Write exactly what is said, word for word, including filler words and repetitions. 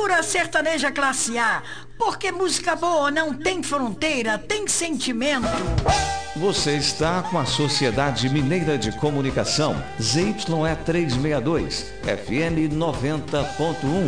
Cultura sertaneja classe A, porque música boa não tem fronteira, tem sentimento. Você está com a Sociedade Mineira de Comunicação, Z Y E trezentos e sessenta e dois, F M noventa ponto um.